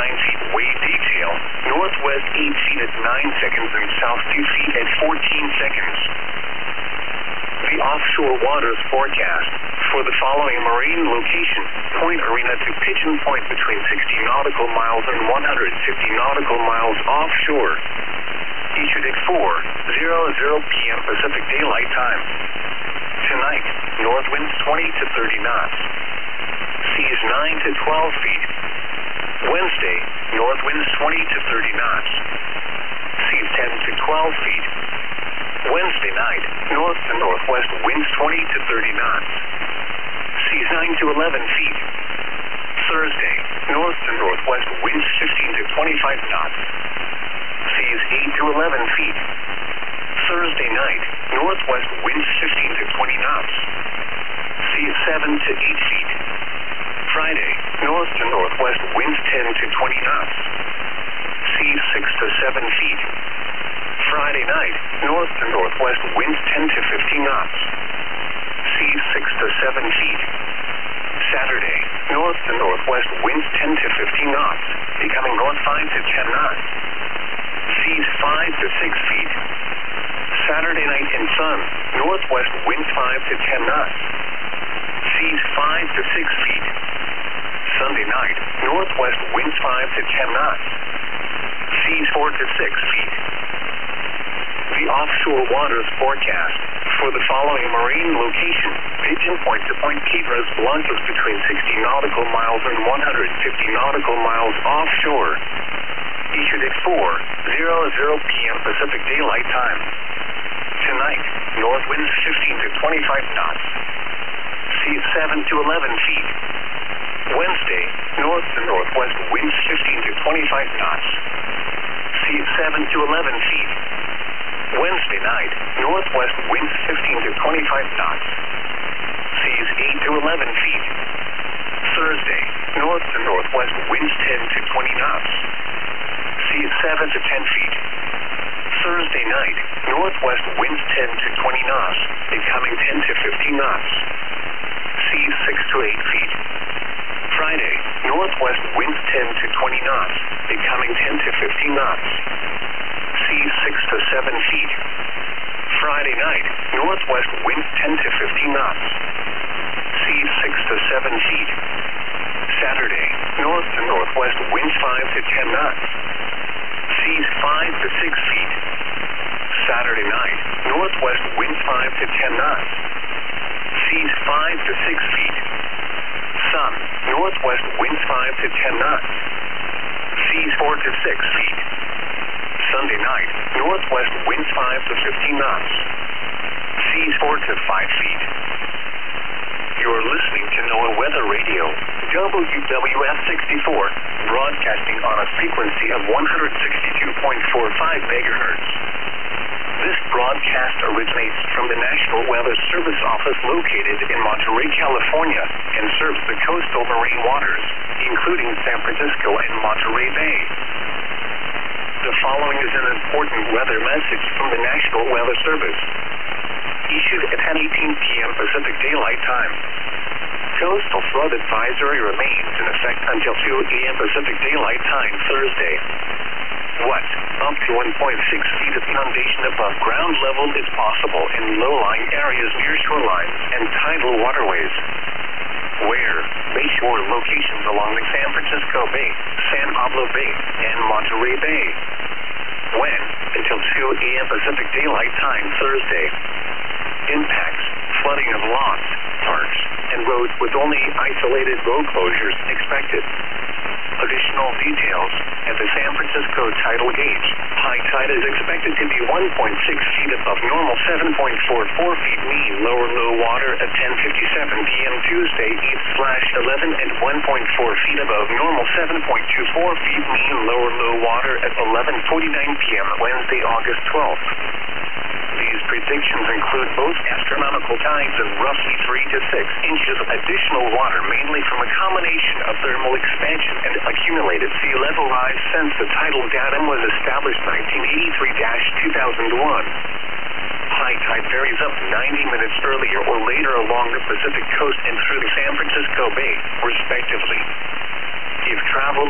9 feet wave detail. Northwest 8 feet at 9 seconds and south 2 feet at 14 seconds. The offshore waters forecast for the following marine location: Point Arena to Pigeon Point between 60 nautical miles and 150 nautical miles offshore. Issued at 4:00 p.m. Pacific Daylight Time. Tonight, north winds 20 to 30 knots. Seas 9 to 12 feet. Wednesday, north winds 20 to 30 knots. Seas 10 to 12 feet. Wednesday night, north to northwest winds 20 to 30 knots. Seas 9 to 11 feet. Thursday, north to northwest winds 15 to 25 knots. Seas 8 to 11 feet. Thursday night, northwest winds 15 to 20 knots. Seas 7 to 8 feet. Friday, north to northwest winds 10 to 20 knots. Seas 6 to 7 feet. Friday night, north to northwest winds 10 to 15 knots. Seas 6 to 7 feet. Saturday, north to northwest winds 10 to 15 knots, becoming north 5 to 10 knots. Seas 5 to 6 feet. Saturday night and sun, northwest winds 5 to 10 knots. Seas 5 to 6 feet. Sunday night, northwest winds 5 to 10 knots. Seas 4 to 6 feet. The offshore waters forecast for the following marine location: Pigeon Point to Point Quebras Blancas between 60 nautical miles and 150 nautical miles offshore. Issued at 4:00 p.m. Pacific Daylight Time. Tonight, north winds 15 to 25 knots. Seas 7 to 11 feet. Wednesday, north to northwest winds 15 to 25 knots. Seas 7 to 11 feet. Wednesday night, northwest winds 15 to 25 knots. Seas 8 to 11 feet. Thursday, north to northwest winds 10 to 20 knots. Seas 7 to 10 feet. Thursday night, northwest winds 10 to 20 knots, becoming 10 to 15 knots. Seas 6 to 8 feet. Friday, northwest winds 10 to 20 knots, becoming 10 to 15 knots. Seas 6 to 7 feet. Friday night, northwest winds 10 to 15 knots. Seas 6 to 7 feet. Saturday, north to northwest winds 5 to 10 knots. Seas 5 to 6 feet. Saturday night, northwest winds 5 to 10 knots. Seas 5 to 6 feet. Sun, northwest winds 5 to 10 knots. Seas 4 to 6 feet. Sunday night, northwest winds 5 to 15 knots. Seas 4 to 5 feet. You're listening to NOAA Weather Radio, WWF 64, broadcasting on a frequency of 162.45 megahertz. This broadcast originates from the National Weather Service Office located in Monterey, California, and serves the coastal marine waters, including San Francisco and Monterey Bay. The following is an important weather message from the National Weather Service. Issued at 10:18 p.m. Pacific Daylight Time. Coastal flood advisory remains in effect until 2 a.m. Pacific Daylight Time Thursday. What? Up to 1.6 feet of inundation above ground level is possible in low-lying areas near shorelines and tidal waterways. Where? Bayshore locations along the San Francisco Bay, San Pablo Bay, and Monterey Bay. When? Until 2 a.m. Pacific Daylight Time Thursday. Impacts: flooding of lots, parks, and roads with only isolated road closures expected. Additional details: at the San Francisco tidal gauge, high tide is expected to be 1.6 feet above normal, 7.44 feet mean lower low water at 10:57 p.m. Tuesday, 8/11, and 1.4 feet above normal, 7.24 feet mean lower low water at 11:49 p.m. Wednesday, August 12th. These predictions include both astronomical tides and roughly 3 to 6 inches of additional water, mainly from a combination of thermal expansion and accumulated sea level rise since the tidal datum was established 1983-2001. High tide varies up to 90 minutes earlier or later along the Pacific coast and through the San Francisco Bay, respectively. If travel